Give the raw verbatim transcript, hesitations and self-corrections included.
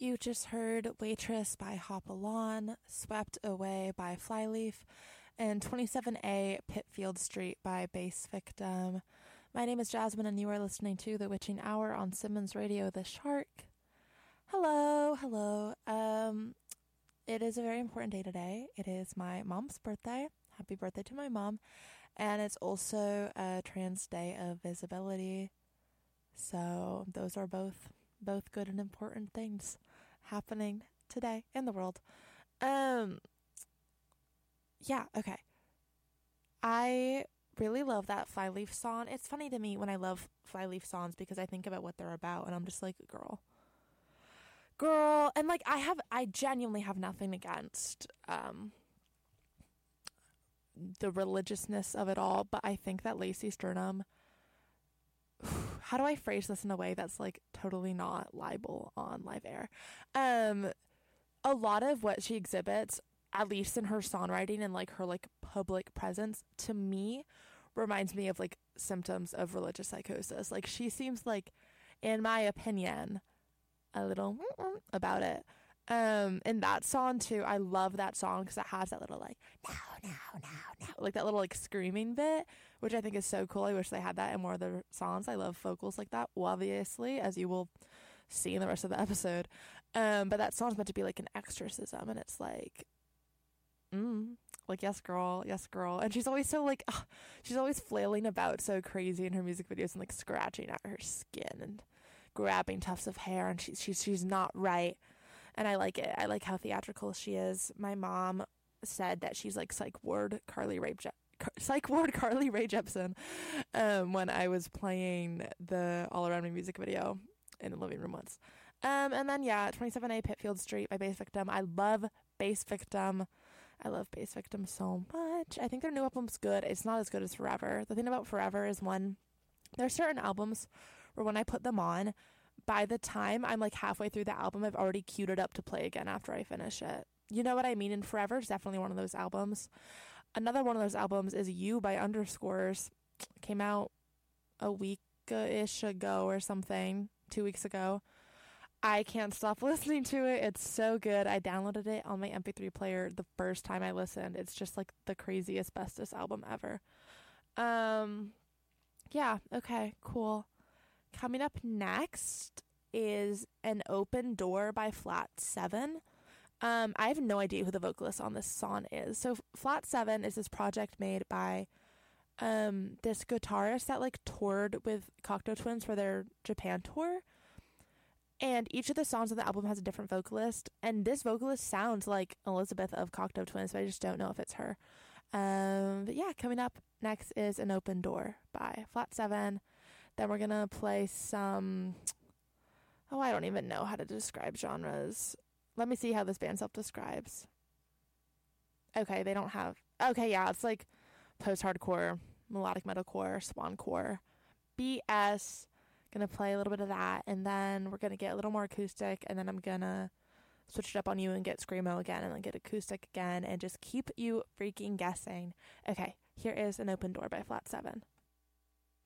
You just heard Waitress by Hopalong, Swept Away by Flyleaf, and twenty-seven A Pitfield Street by Bass Victim. My name is Jasmine, and you are listening to The Witching Hour on Simmons Radio, The Shark. Hello, hello. Um, it is a very important day today. It is my mom's birthday. Happy birthday to my mom. And it's also a Trans Day of Visibility. So those are both both good and important things happening today in the world. Um, yeah, okay. I really love that Flyleaf song. It's funny to me when I love Flyleaf songs because I think about what they're about and I'm just like, girl. Girl. And like, I have, I genuinely have nothing against um, the religiousness of it all, but I think that Lacey Sternum, how do I phrase this in a way that's like totally not libel on live air? Um, a lot of what she exhibits, at least in her songwriting and like her like public presence, to me reminds me of like symptoms of religious psychosis. Like she seems like, in my opinion, a little about it. Um, and that song too, I love that song because it has that little like no, no, no, no, like that little like screaming bit, which I think is so cool. I wish they had that in more of their songs. I love vocals like that, obviously, as you will see in the rest of the episode. Um, but that song's meant to be like an exorcism, and it's like, mm, like yes, girl, yes, girl, and she's always so like, ugh, she's always flailing about so crazy in her music videos and like scratching at her skin and grabbing tufts of hair, and she's she's she's not right. And I like it. I like how theatrical she is. My mom said that she's like psych ward Carly Rae Je- Car- psych ward Carly Rae Jepsen um, when I was playing the All Around Me music video in the living room once. Um, and then, yeah, twenty-seven A Pitfield Street by Bass Victim. I love Bass Victim. I love Bass Victim so much. I think their new album's good. It's not as good as Forever. The thing about Forever is when there are certain albums where when I put them on, by the time I'm like halfway through the album, I've already queued it up to play again after I finish it. You know what I mean? And Forever is definitely one of those albums. Another one of those albums is You by Underscores. Came out a week-ish ago or something, two weeks ago. I can't stop listening to it. It's so good. I downloaded it on my M P three player the first time I listened. It's just like the craziest, bestest album ever. Um, yeah, okay, cool. Coming up next is An Open Door by Flat Seven. Um, I have no idea who the vocalist on this song is. So Flat Seven is this project made by um, this guitarist that like toured with Cocteau Twins for their Japan tour. And each of the songs on the album has a different vocalist. And this vocalist sounds like Elizabeth of Cocteau Twins, but I just don't know if it's her. Um, but yeah, coming up next is An Open Door by Flat Seven. Then we're going to play some, oh, I don't even know how to describe genres. Let me see how this band self-describes. Okay, they don't have, okay, yeah, it's like post-hardcore, melodic metalcore, swancore, B S. Going to play a little bit of that, and then we're going to get a little more acoustic, and then I'm going to switch it up on you and get screamo again, and then get acoustic again, and just keep you freaking guessing. Okay, here is An Open Door by Flat Seven.